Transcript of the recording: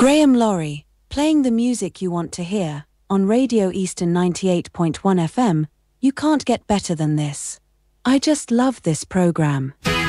Graham Laurie, playing the music you want to hear, on Radio Eastern 98.1 FM, you can't get better than this. I just love this program.